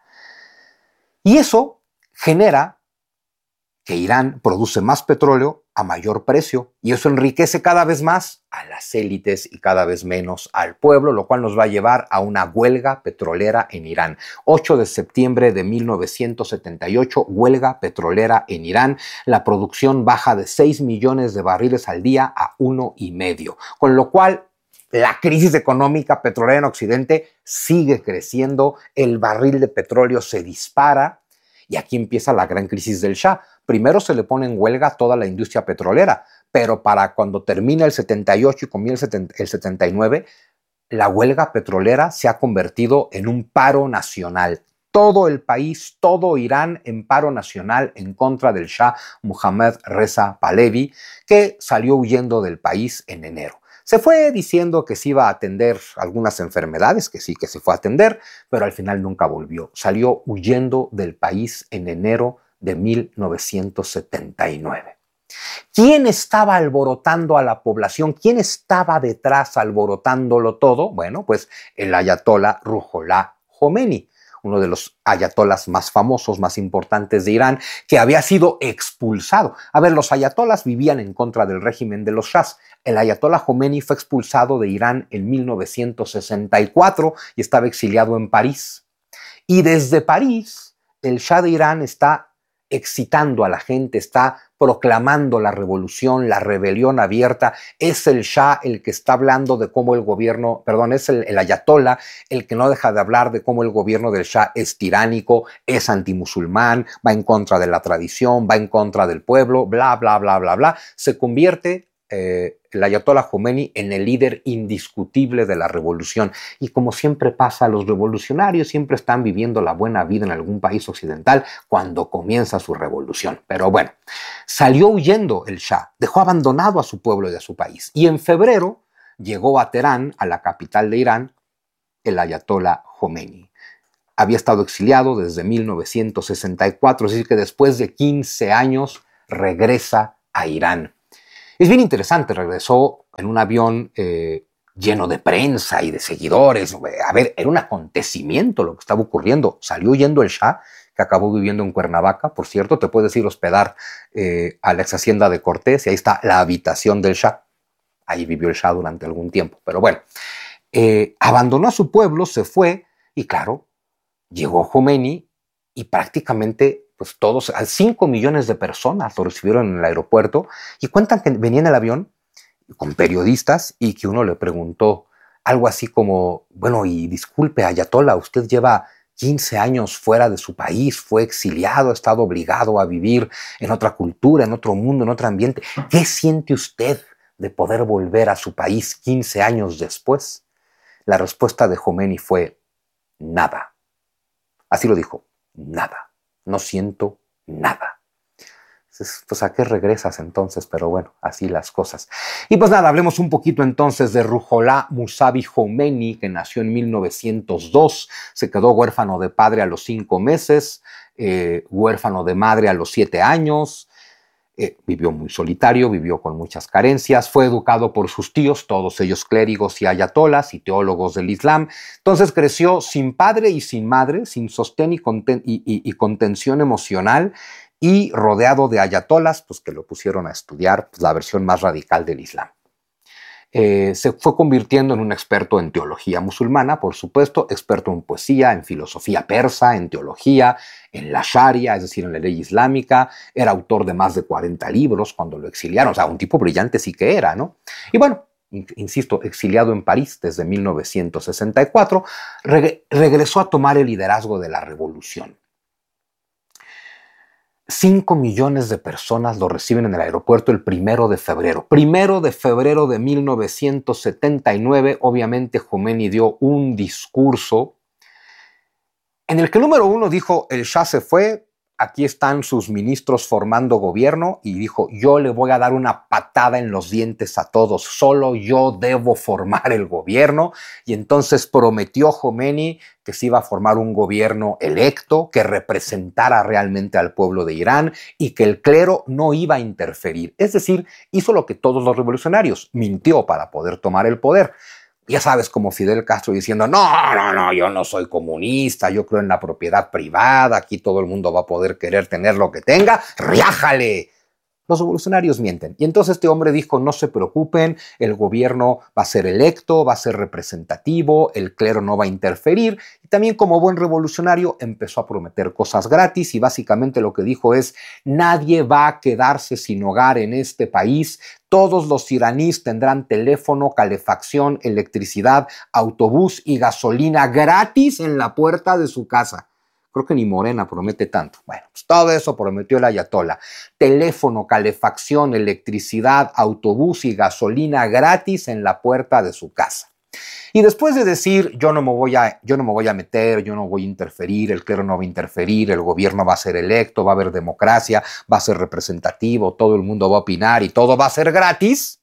Y eso genera que Irán produce más petróleo a mayor precio y eso enriquece cada vez más a las élites y cada vez menos al pueblo, lo cual nos va a llevar a una huelga petrolera en Irán. 8 de septiembre de 1978, huelga petrolera en Irán. La producción baja de 6 millones de barriles al día a 1,5, con lo cual la crisis económica petrolera en Occidente sigue creciendo, el barril de petróleo se dispara y aquí empieza la gran crisis del Shah. Primero se le pone en huelga toda la industria petrolera, pero para cuando termina el 78 y comienza el 79, la huelga petrolera se ha convertido en un paro nacional. Todo el país, todo Irán en paro nacional en contra del Shah Mohammad Reza Pahlavi, que salió huyendo del país en enero. Se fue diciendo que se iba a atender algunas enfermedades, que sí que se fue a atender, pero al final nunca volvió. Salió huyendo del país en enero de 1979. ¿Quién estaba alborotando a la población? ¿Quién estaba detrás alborotándolo todo? Bueno, pues el ayatolá Ruhollah Khomeini, uno de los ayatolas más famosos, más importantes de Irán, que había sido expulsado. A ver, los ayatolas vivían en contra del régimen de los shahs. El ayatolá Khomeini fue expulsado de Irán en 1964 y estaba exiliado en París. Y desde París, el Shah de Irán está excitando a la gente, está proclamando la revolución, la rebelión abierta. Es el Shah el que está hablando de cómo el gobierno, es el ayatolá el que no deja de hablar de cómo el gobierno del Shah es tiránico, es antimusulmán, va en contra de la tradición, va en contra del pueblo, bla, bla, bla, bla, bla. Se convierte el ayatolá Khomeini en el líder indiscutible de la revolución. Y como siempre pasa, los revolucionarios siempre están viviendo la buena vida en algún país occidental cuando comienza su revolución. Pero bueno, salió huyendo el Shah, dejó abandonado a su pueblo y a su país. Y en febrero llegó a Teherán, a la capital de Irán, el ayatolá Jomeini. Había estado exiliado desde 1964, es decir, que después de 15 años regresa a Irán. Es bien interesante, regresó en un avión lleno de prensa y de seguidores. A ver, era un acontecimiento lo que estaba ocurriendo. Salió huyendo el Shah, que acabó viviendo en Cuernavaca, por cierto. Te puedes ir a hospedar a la ex hacienda de Cortés y ahí está la habitación del Shah. Ahí vivió el Shah durante algún tiempo. Pero bueno, abandonó a su pueblo, se fue y claro, llegó Jomeini y prácticamente pues todos, 5 millones de personas lo recibieron en el aeropuerto y cuentan que venía en el avión con periodistas y que uno le preguntó algo así como, bueno, y disculpe, ayatolá, usted lleva 15 años fuera de su país, fue exiliado, ha estado obligado a vivir en otra cultura, en otro mundo, en otro ambiente. ¿Qué siente usted de poder volver a su país 15 años después? La respuesta de Jomeini fue nada. Así lo dijo, nada. No siento nada. Pues ¿a qué regresas entonces? Pero bueno, así las cosas. Y pues nada, hablemos un poquito entonces de Ruhollah Mousavi Jomeini, que nació en 1902, se quedó huérfano de padre a los 5 meses, huérfano de madre a los 7 años, vivió muy solitario, vivió con muchas carencias, fue educado por sus tíos, todos ellos clérigos y ayatolas y teólogos del Islam. Entonces creció sin padre y sin madre, sin sostén y contención emocional y rodeado de ayatolas, pues que lo pusieron a estudiar pues, la versión más radical del Islam. Se fue convirtiendo en un experto en teología musulmana, por supuesto, experto en poesía, en filosofía persa, en teología, en la Sharia, es decir, en la ley islámica. Era autor de más de 40 libros cuando lo exiliaron, o sea, un tipo brillante sí que era, ¿no? Y bueno, insisto, exiliado en París desde 1964, regresó a tomar el liderazgo de la revolución. 5 millones de personas lo reciben en el aeropuerto el 1 de febrero. 1 de febrero de 1979, obviamente Jomeini dio un discurso en el que número 1 dijo, el Shah se fue, aquí están sus ministros formando gobierno, y dijo, yo le voy a dar una patada en los dientes a todos, solo yo debo formar el gobierno. Y entonces prometió Jomeini que se iba a formar un gobierno electo, que representara realmente al pueblo de Irán y que el clero no iba a interferir. Es decir, hizo lo que todos los revolucionarios, mintió para poder tomar el poder. Ya sabes, como Fidel Castro diciendo, no, yo no soy comunista, yo creo en la propiedad privada, aquí todo el mundo va a poder querer tener lo que tenga, ¡riájale! Los revolucionarios mienten. Y entonces este hombre dijo, no se preocupen, el gobierno va a ser electo, va a ser representativo, el clero no va a interferir. Y también como buen revolucionario empezó a prometer cosas gratis y básicamente lo que dijo es, nadie va a quedarse sin hogar en este país, todos los iraníes tendrán teléfono, calefacción, electricidad, autobús y gasolina gratis en la puerta de su casa. Creo que ni Morena promete tanto. Bueno, pues todo eso prometió el ayatolá. Teléfono, calefacción, electricidad, autobús y gasolina gratis en la puerta de su casa. Y después de decir, yo no me voy a meter, yo no voy a interferir, el clero no va a interferir, el gobierno va a ser electo, va a haber democracia, va a ser representativo, todo el mundo va a opinar y todo va a ser gratis,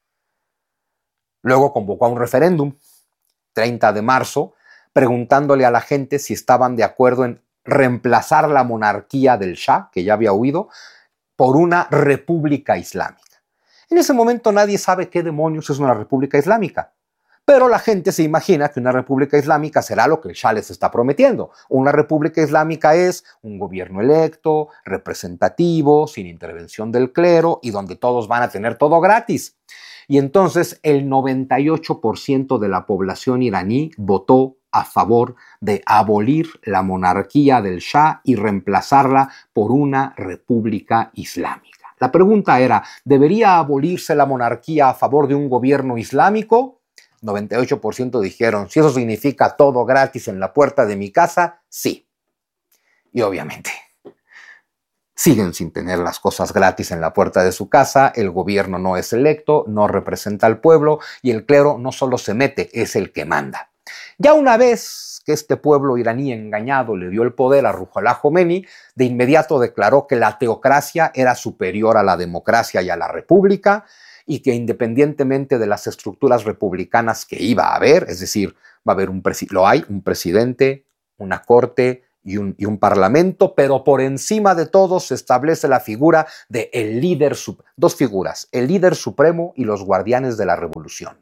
luego convocó a un referéndum, 30 de marzo, preguntándole a la gente si estaban de acuerdo en reemplazar la monarquía del Shah, que ya había huido, por una república islámica. En ese momento nadie sabe qué demonios es una república islámica, pero la gente se imagina que una república islámica será lo que el Shah les está prometiendo. Una república islámica es un gobierno electo, representativo, sin intervención del clero y donde todos van a tener todo gratis. Y entonces el 98% de la población iraní votó a favor de abolir la monarquía del Shah y reemplazarla por una república islámica. La pregunta era, ¿debería abolirse la monarquía a favor de un gobierno islámico? 98% dijeron, si eso significa todo gratis en la puerta de mi casa, sí. Y obviamente siguen sin tener las cosas gratis en la puerta de su casa, el gobierno no es electo, no representa al pueblo y el clero no solo se mete, es el que manda. Ya una vez que este pueblo iraní engañado le dio el poder a Ruhollah Jomeini, de inmediato declaró que la teocracia era superior a la democracia y a la república y que independientemente de las estructuras republicanas que iba a haber, es decir, va a haber un presidente, una corte y un parlamento, pero por encima de todo se establece la figura de el líder, dos figuras, el líder supremo y los guardianes de la revolución.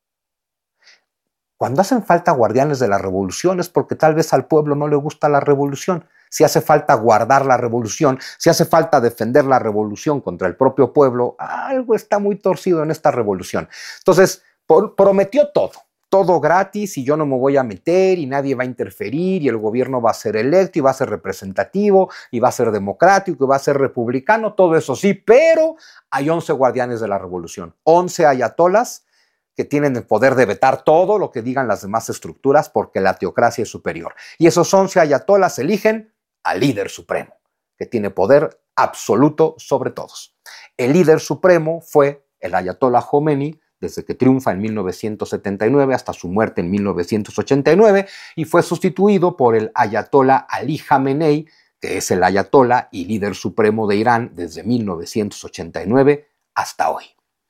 Cuando hacen falta guardianes de la revolución es porque tal vez al pueblo no le gusta la revolución. Si hace falta guardar la revolución, si hace falta defender la revolución contra el propio pueblo, algo está muy torcido en esta revolución. Entonces, prometió todo gratis y yo no me voy a meter y nadie va a interferir y el gobierno va a ser electo y va a ser representativo y va a ser democrático y va a ser republicano, todo eso sí, pero hay 11 guardianes de la revolución, 11 ayatolas que tienen el poder de vetar todo lo que digan las demás estructuras porque la teocracia es superior. Y esos 11 ayatolas eligen al líder supremo, que tiene poder absoluto sobre todos. El líder supremo fue el ayatolá Jomeini, desde que triunfa en 1979 hasta su muerte en 1989, y fue sustituido por el ayatolá Ali Jamenei, que es el ayatolá y líder supremo de Irán desde 1989 hasta hoy.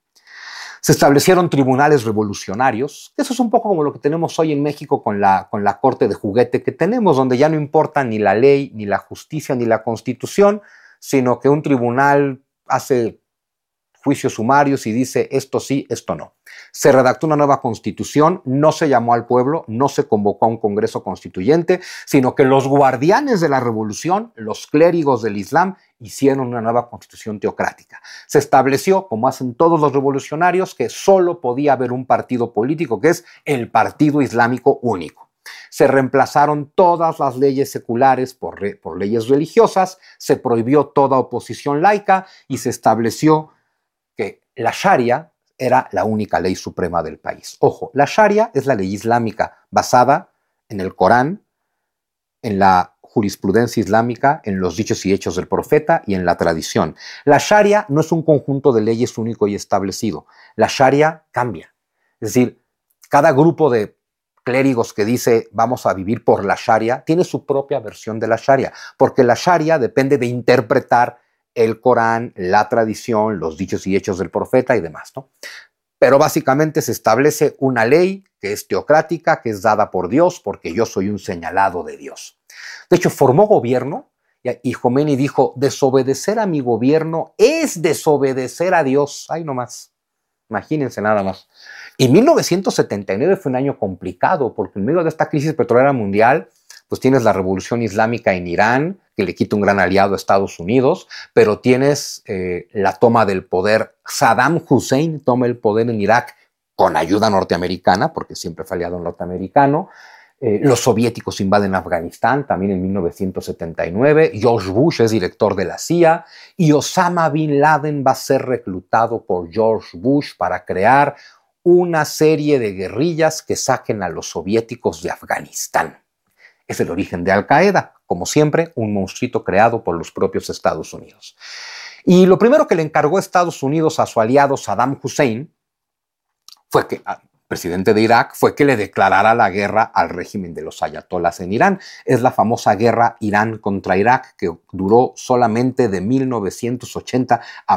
Se establecieron tribunales revolucionarios, que eso es un poco como lo que tenemos hoy en México con la corte de juguete que tenemos, donde ya no importa ni la ley, ni la justicia, ni la constitución, sino que un tribunal hace juicios sumarios y dice esto sí, esto no. Se redactó una nueva constitución, no se llamó al pueblo, no se convocó a un congreso constituyente, sino que los guardianes de la revolución, los clérigos del Islam, hicieron una nueva constitución teocrática. Se estableció, como hacen todos los revolucionarios, que solo podía haber un partido político, que es el Partido Islámico Único. Se reemplazaron todas las leyes seculares por leyes religiosas, se prohibió toda oposición laica y se estableció que la Sharia era la única ley suprema del país. Ojo, la Sharia es la ley islámica basada en el Corán, en la jurisprudencia islámica, en los dichos y hechos del profeta y en la tradición. La Sharia no es un conjunto de leyes único y establecido. La Sharia cambia. Es decir, cada grupo de clérigos que dice vamos a vivir por la Sharia tiene su propia versión de la Sharia, porque la Sharia depende de interpretar el Corán, la tradición, los dichos y hechos del profeta y demás, ¿no? Pero básicamente se establece una ley que es teocrática, que es dada por Dios, porque yo soy un señalado de Dios. De hecho, formó gobierno y Jomeini dijo, desobedecer a mi gobierno es desobedecer a Dios. Ay, no más. Imagínense nada más. Y 1979 fue un año complicado, porque en medio de esta crisis petrolera mundial, pues tienes la revolución islámica en Irán, que le quita un gran aliado a Estados Unidos, pero tienes la toma del poder. Saddam Hussein toma el poder en Irak con ayuda norteamericana, porque siempre fue aliado norteamericano. Los soviéticos invaden Afganistán también en 1979. George Bush es director de la CIA y Osama Bin Laden va a ser reclutado por George Bush para crear una serie de guerrillas que saquen a los soviéticos de Afganistán. Es el origen de Al Qaeda, como siempre, un monstruito creado por los propios Estados Unidos. Y lo primero que le encargó Estados Unidos a su aliado Saddam Hussein fue que, presidente de Irak, fue que le declarara la guerra al régimen de los ayatolas en Irán. Es la famosa guerra Irán contra Irak, que duró solamente de 1980 a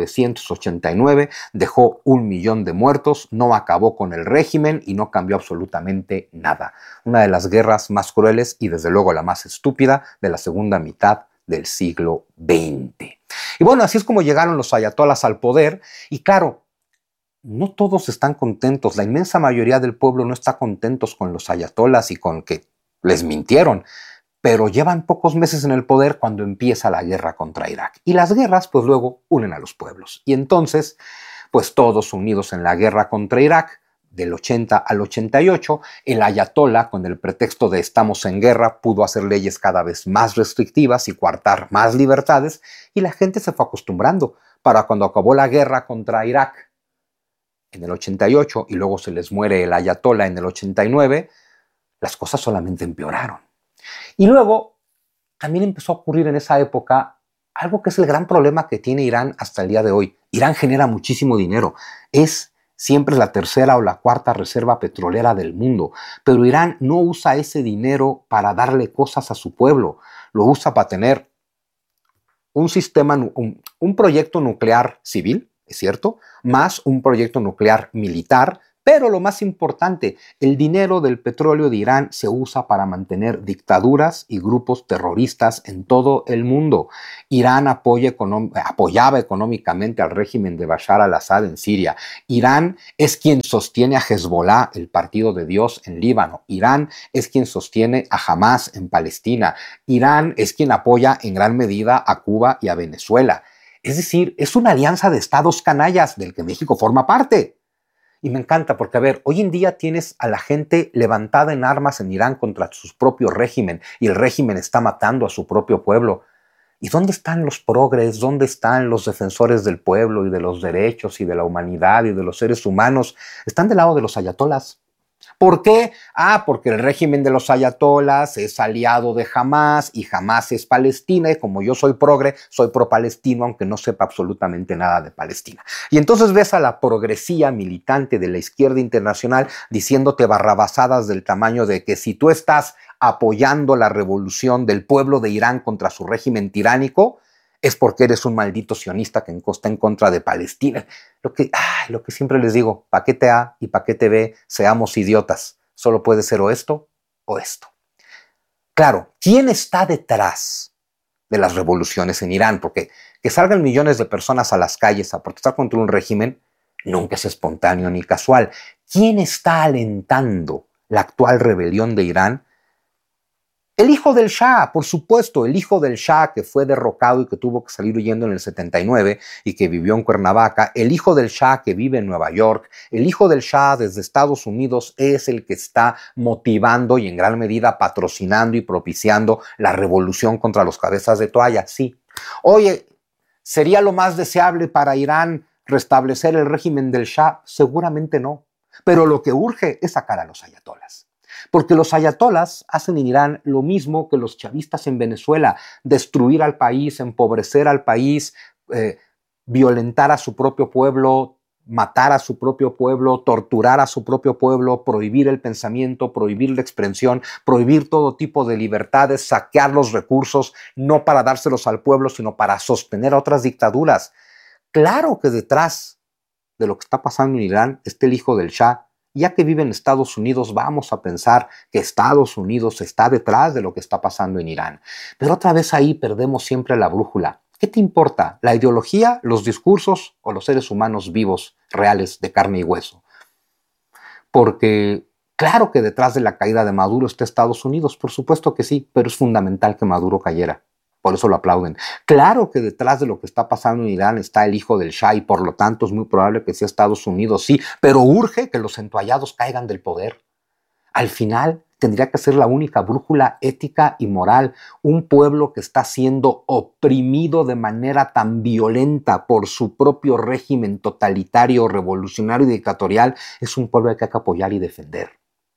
1989, dejó 1 millón de muertos, no acabó con el régimen y no cambió absolutamente nada. Una de las guerras más crueles y desde luego la más estúpida de la segunda mitad del siglo XX. Y bueno, así es como llegaron los ayatolas al poder y claro, no todos están contentos, la inmensa mayoría del pueblo no está contentos con los ayatolas y con que les mintieron, pero llevan pocos meses en el poder cuando empieza la guerra contra Irak. Y las guerras pues luego unen a los pueblos. Y entonces pues todos unidos en la guerra contra Irak, del 80 al 88, el ayatolá con el pretexto de estamos en guerra pudo hacer leyes cada vez más restrictivas y coartar más libertades y la gente se fue acostumbrando. Para cuando acabó la guerra contra Irak, en el 88 y luego se les muere el ayatolá en el 89, las cosas solamente empeoraron. Y luego también empezó a ocurrir en esa época algo que es el gran problema que tiene Irán hasta el día de hoy. Irán genera muchísimo dinero, siempre es la tercera o la cuarta reserva petrolera del mundo, pero Irán no usa ese dinero para darle cosas a su pueblo, lo usa para tener un sistema, un proyecto nuclear civil, ¿es cierto? Más un proyecto nuclear militar. Pero lo más importante, el dinero del petróleo de Irán se usa para mantener dictaduras y grupos terroristas en todo el mundo. Irán apoyaba económicamente al régimen de Bashar al-Assad en Siria. Irán es quien sostiene a Hezbollah, el partido de Dios, en Líbano. Irán es quien sostiene a Hamas en Palestina. Irán es quien apoya en gran medida a Cuba y a Venezuela. Es decir, es una alianza de estados canallas del que México forma parte. Y me encanta porque, a ver, hoy en día tienes a la gente levantada en armas en Irán contra su propio régimen y el régimen está matando a su propio pueblo. ¿Y dónde están los progres? ¿Dónde están los defensores del pueblo y de los derechos y de la humanidad y de los seres humanos? Están del lado de los ayatolas. ¿Por qué? Porque el régimen de los ayatolas es aliado de Hamas y Hamas es Palestina y como yo soy progre, soy pro-palestino aunque no sepa absolutamente nada de Palestina. Y entonces ves a la progresía militante de la izquierda internacional diciéndote barrabasadas del tamaño de que si tú estás apoyando la revolución del pueblo de Irán contra su régimen tiránico, es porque eres un maldito sionista que está en contra de Palestina. Lo que siempre les digo, paquete A y paquete B, seamos idiotas. Solo puede ser o esto o esto. Claro, ¿quién está detrás de las revoluciones en Irán? Porque que salgan millones de personas a las calles a protestar contra un régimen nunca es espontáneo ni casual. ¿Quién está alentando la actual rebelión de Irán? El hijo del Shah, por supuesto, el hijo del Shah que fue derrocado y que tuvo que salir huyendo en el 79 y que vivió en Cuernavaca, el hijo del Shah que vive en Nueva York, el hijo del Shah desde Estados Unidos es el que está motivando y en gran medida patrocinando y propiciando la revolución contra los cabezas de toalla, sí. Oye, ¿sería lo más deseable para Irán restablecer el régimen del Shah? Seguramente no, pero lo que urge es sacar a los ayatolas. Porque los ayatolas hacen en Irán lo mismo que los chavistas en Venezuela, destruir al país, empobrecer al país, violentar a su propio pueblo, matar a su propio pueblo, torturar a su propio pueblo, prohibir el pensamiento, prohibir la expresión, prohibir todo tipo de libertades, saquear los recursos, no para dárselos al pueblo, sino para sostener a otras dictaduras. Claro que detrás de lo que está pasando en Irán está el hijo del Shah. Ya que vive en Estados Unidos, vamos a pensar que Estados Unidos está detrás de lo que está pasando en Irán. Pero otra vez ahí perdemos siempre la brújula. ¿Qué te importa? ¿La ideología, los discursos o los seres humanos vivos, reales, de carne y hueso? Porque claro que detrás de la caída de Maduro está Estados Unidos, por supuesto que sí, pero es fundamental que Maduro cayera. Por eso lo aplauden. Claro que detrás de lo que está pasando en Irán está el hijo del Shah y por lo tanto es muy probable que sea Estados Unidos, sí, pero urge que los entoallados caigan del poder. Al final tendría que ser la única brújula ética y moral. Un pueblo que está siendo oprimido de manera tan violenta por su propio régimen totalitario, revolucionario y dictatorial es un pueblo que hay que apoyar y defender.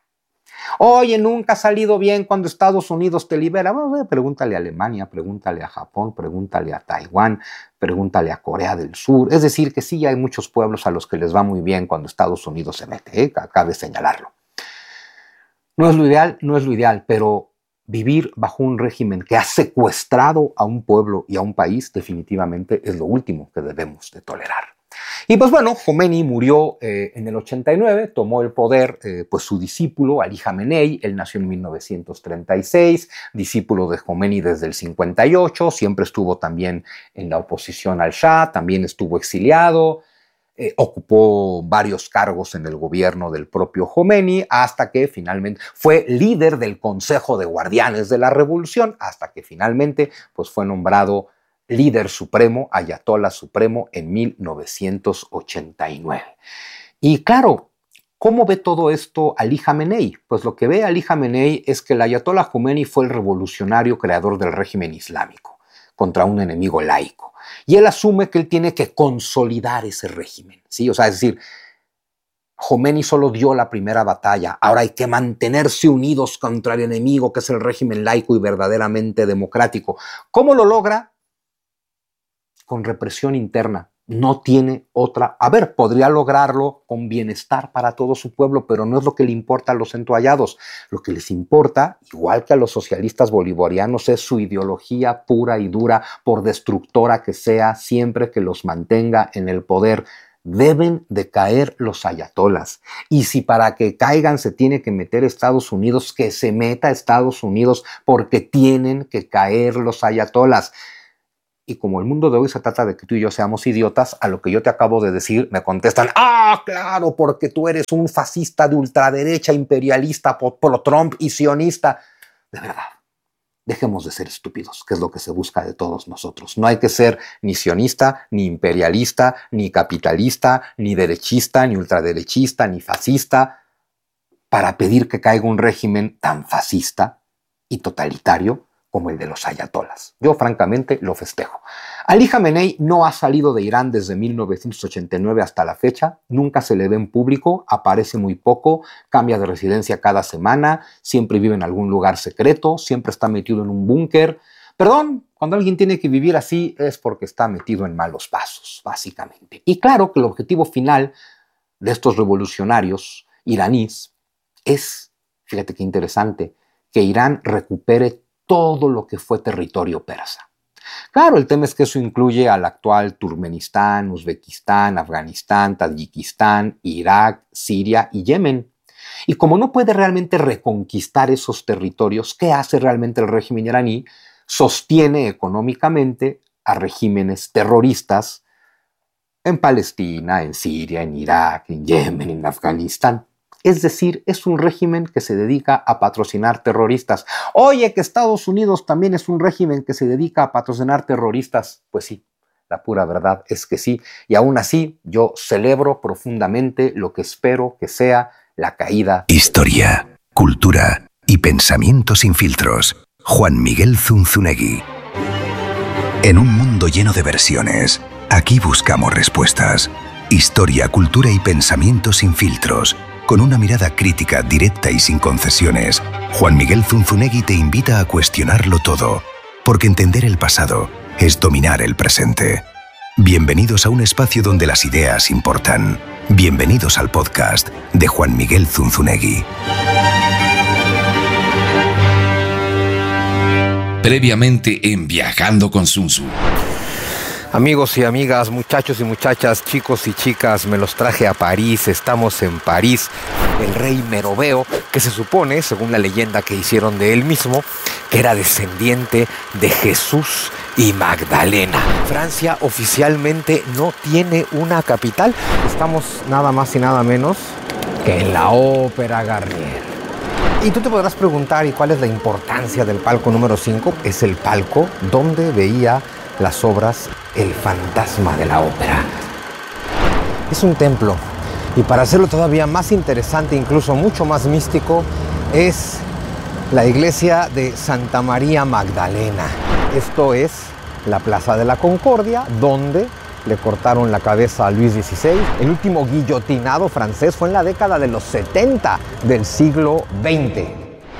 Oye, nunca ha salido bien cuando Estados Unidos te libera. Bueno, pregúntale a Alemania, pregúntale a Japón, pregúntale a Taiwán, pregúntale a Corea del Sur. Es decir, que sí hay muchos pueblos a los que les va muy bien cuando Estados Unidos se mete, cabe señalarlo. No es lo ideal, pero vivir bajo un régimen que ha secuestrado a un pueblo y a un país definitivamente es lo último que debemos de tolerar. Y pues bueno, Jomeini murió en el 89, tomó el poder pues su discípulo Ali Jamenei, él nació en 1936, discípulo de Jomeini desde el 58, siempre estuvo también en la oposición al Shah, también estuvo exiliado, ocupó varios cargos en el gobierno del propio Jomeini hasta que finalmente fue líder del Consejo de Guardianes de la Revolución, hasta que finalmente pues fue nombrado líder supremo, ayatolá supremo, en 1989. Y claro, ¿cómo ve todo esto Ali Jamenei? Pues lo que ve Ali Jamenei es que el ayatolá Jomeini fue el revolucionario creador del régimen islámico contra un enemigo laico. Y él asume que él tiene que consolidar ese régimen, ¿sí? O sea, es decir, Jomeini solo dio la primera batalla, ahora hay que mantenerse unidos contra el enemigo que es el régimen laico y verdaderamente democrático. ¿Cómo lo logra? Con represión interna. no tiene otra. A ver, podría lograrlo con bienestar para todo su pueblo, pero no es lo que le importa a los entoallados. Lo que les importa, igual que a los socialistas bolivarianos, es su ideología pura y dura, por destructora que sea, siempre que los mantenga en el poder. Deben de caer los ayatolas. Y si para que caigan se tiene que meter Estados Unidos, que se meta Estados Unidos, porque tienen que caer los ayatolas. Y como el mundo de hoy se trata de que tú y yo seamos idiotas, a lo que yo te acabo de decir me contestan: ¡ah, claro, porque tú eres un fascista de ultraderecha, imperialista, pro-Trump y sionista! De verdad, dejemos de ser estúpidos, que es lo que se busca de todos nosotros. No hay que ser ni sionista, ni imperialista, ni capitalista, ni derechista, ni ultraderechista, ni fascista, para pedir que caiga un régimen tan fascista y totalitario como el de los ayatolas. Yo francamente lo festejo. Ali Jamenei no ha salido de Irán desde 1989 hasta la fecha, nunca se le ve en público, aparece muy poco, cambia de residencia cada semana, siempre vive en algún lugar secreto, siempre está metido en un búnker. Perdón, cuando alguien tiene que vivir así es porque está metido en malos pasos, básicamente. Y claro que el objetivo final de estos revolucionarios iraníes es, fíjate qué interesante, que Irán recupere todo lo que fue territorio persa. Claro, el tema es que eso incluye al actual Turkmenistán, Uzbekistán, Afganistán, Tayikistán, Irak, Siria y Yemen. Y como no puede realmente reconquistar esos territorios, ¿qué hace realmente el régimen iraní? Sostiene económicamente a regímenes terroristas en Palestina, en Siria, en Irak, en Yemen, en Afganistán. Es decir, es un régimen que se dedica a patrocinar terroristas. Oye, que Estados Unidos también es un régimen que se dedica a patrocinar terroristas. Pues sí, la pura verdad es que sí. Y aún así, yo celebro profundamente lo que espero que sea la caída. Historia, cultura y pensamiento sin filtros. Juan Miguel Zunzunegui. En un mundo lleno de versiones, aquí buscamos respuestas. Historia, cultura y pensamiento sin filtros. Con una mirada crítica, directa y sin concesiones, Juan Miguel Zunzunegui te invita a cuestionarlo todo, porque entender el pasado es dominar el presente. Bienvenidos a un espacio donde las ideas importan. Bienvenidos al podcast de Juan Miguel Zunzunegui. Previamente en Viajando con Zunzu. Amigos y amigas, muchachos y muchachas, chicos y chicas, me los traje a París. Estamos en París. El rey Meroveo, que se supone, según la leyenda que hicieron de él mismo, que era descendiente de Jesús y Magdalena. Francia oficialmente no tiene una capital. Estamos nada más y nada menos que en la Ópera Garnier. Y tú te podrás preguntar, ¿y cuál es la importancia del palco número 5? Es el palco donde veía las obras El fantasma de la ópera. Es un templo, y para hacerlo todavía más interesante, incluso mucho más místico, es la iglesia de Santa María Magdalena. Esto es la Plaza de la Concordia, donde le cortaron la cabeza a Luis XVI. El último guillotinado francés fue en la década de los 70 del siglo XX.